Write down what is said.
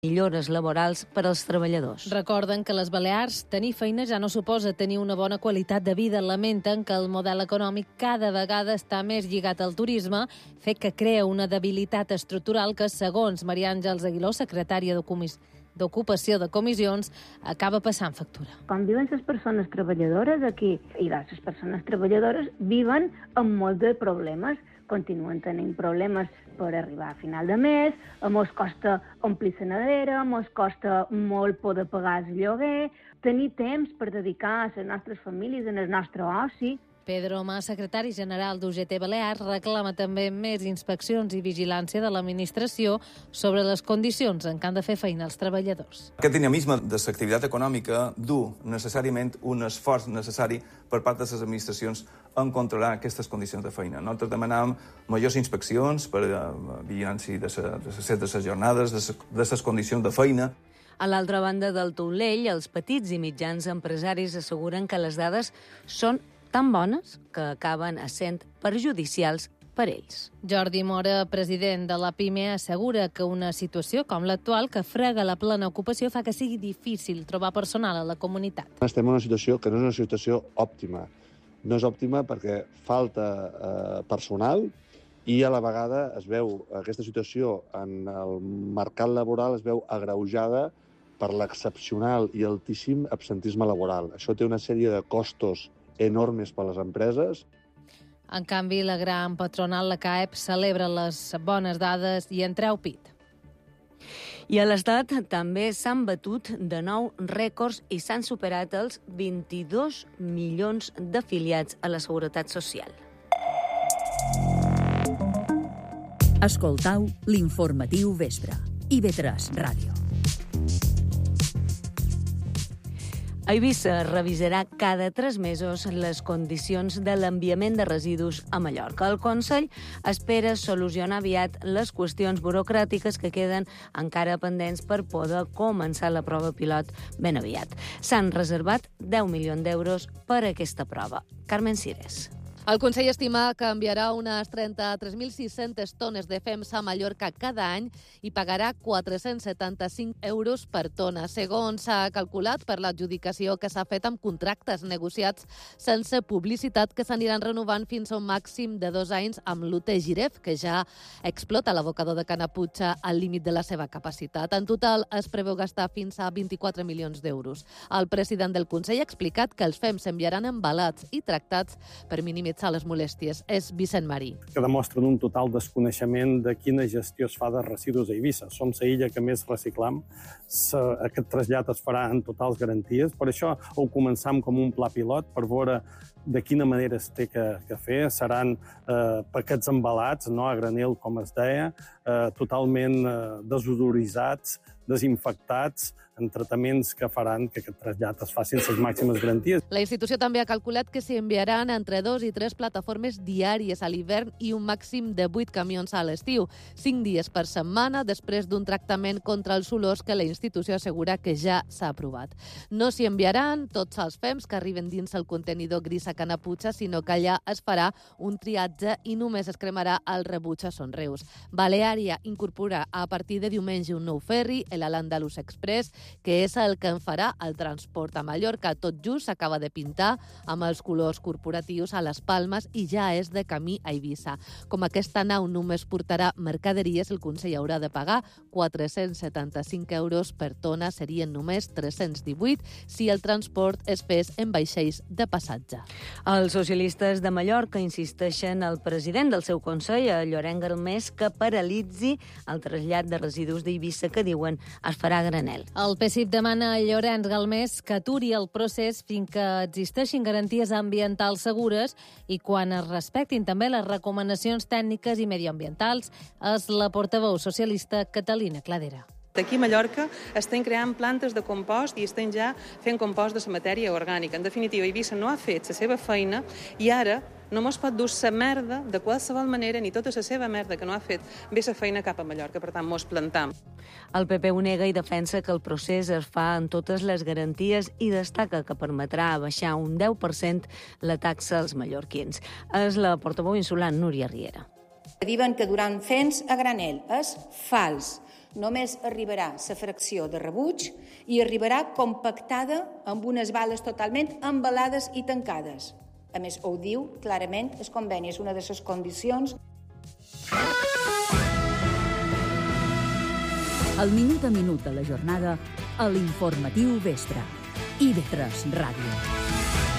millores laborals per als treballadors. Recorden que a les Balears tenir feina ja no suposa tenir una bona qualitat de vida. Lamenten que el model econòmic cada vegada està més lligat al turisme, fet que crea una debilitat estructural que, segons Maria Àngels Aguiló, secretària d'Ocupació de Comissions, acaba passant factura. Com viuen les persones treballadores aquí, i les persones treballadores viven amb molts de problemes, continuen tenint problemes per arribar a final de mes, ens costa omplir la nevera, ens costa molt poder pagar el lloguer, tenir temps per dedicar a les nostres famílies, en el nostre oci. Pedro Mas, secretari general d'UGT Balears, reclama també més inspeccions i vigilància de l'administració sobre les condicions en què han de fer feina els treballadors. Aquest dinamisme de l'activitat econòmica du necessàriament un esforç necessari per part de les administracions en controlar aquestes condicions de feina. Nosaltres demanàvem majors inspeccions per vigilància de les jornades, de les condicions de feina. A l'altra banda del taulell, els petits i mitjans empresaris asseguren que les dades són tan bones que acaben essent perjudicials per ells. Jordi Mora, president de la PIME, assegura que una situació com l'actual, que frega la plena ocupació, fa que sigui difícil trobar personal a la comunitat. Estem en una situació que no és una situació òptima. No és òptima perquè falta personal i a la vegada es veu aquesta situació en el mercat laboral es veu agreujada per l'excepcional i altíssim absentisme laboral. Això té una sèrie de costos enormes per a les empreses. En canvi, la gran patronal, la CAEP, celebra les bones dades i en treu pit. I a l'Estat també s'han batut de nou rècords i s'han superat els 22 milions d'afiliats a la Seguretat Social. Escoltau l'informatiu vespre. IB3 Ràdio. Eivissa revisarà cada 3 mesos les condicions de l'enviament de residus a Mallorca. El Consell espera solucionar aviat les qüestions burocràtiques que queden encara pendents per poder començar la prova pilot ben aviat. S'han reservat 10 milions d'euros per a aquesta prova. Carmen Cires. El Consell estima que enviarà unes 33.600 tones de fems a Mallorca cada any i pagarà 475 euros per tona, segons s'ha calculat per l'adjudicació que s'ha fet amb contractes negociats sense publicitat que s'aniran renovant fins a un màxim de 2 anys amb l'UT Giref, que ja explota l'abocador de Canaputxa al límit de la seva capacitat. En total es preveu gastar fins a 24 milions d'euros. El president del Consell ha explicat que els fems s'enviaran embalats i tractats per minimitzar les molèsties. És Vicent Marí. Que demostren un total desconeixement de quina gestió es fa de residus a Eivissa. Som la illa que més reciclam. Aquest trasllat es farà en totals garanties. Per això ho començam com un pla pilot per veure de quina manera es té que fer. Seran paquets embalats, no a granel, com es deia, totalment desodoritzats, desinfectats, en tractaments que faran que aquest trasllat es faci sense les màximes garanties. La institució també ha calculat que s'hi enviaran entre 2 i 3 plataformes diàries a l'hivern i un màxim de 8 camions a l'estiu, 5 dies per setmana, després d'un tractament contra els olors que la institució assegura que ja s'ha aprovat. No s'hi enviaran tots els fems que arriben dins el contenidor gris a Canaputxa, sinó que allà es farà un triatge i només es cremarà el rebuig a Son Reus. Baleària incorpora a partir de diumenge un nou ferri, l'Al-Andalus Express, que és el que en farà el transport a Mallorca. Tot just s'acaba de pintar amb els colors corporatius a les Palmes i ja és de camí a Eivissa. Com aquesta nau només portarà mercaderies, el Consell haurà de pagar 475 euros per tona, serien només 318 si el transport es fes en vaixells de passatge. Els socialistes de Mallorca insisteixen al president del seu Consell, a Llorenç Galmés, que paralitzi el trasllat de residus d'Eivissa, que diuen es farà a granel. El PSIP demana a Llorenç Galmés que aturi el procés fins que existeixin garanties ambientals segures i quan es respectin també les recomanacions tècniques i mediambientals. És la portaveu socialista Catalina Cladera. Aquí a Mallorca estem creant plantes de compost i estem ja fent compost de la matèria orgànica. En definitiva, Eivissa no ha fet la seva feina i ara no mos pot dur la merda de qualsevol manera, ni tota la seva merda que no ha fet, ve la feina cap a Mallorca. Per tant, mos plantam. El PP ho nega i defensa que el procés es fa amb totes les garanties i destaca que permetrà baixar un 10% la taxa als mallorquins. És la portaveu insulant Núria Riera. Diuen que durant fems a granel és fals. només arribarà la fracció de rebuig i arribarà compactada amb unes bales totalment embalades i tancades. A més, ho diu clarament el conveni, és una de les condicions. El minut a minut de la jornada a l'Informatiu Vespre. IB3 Ràdio.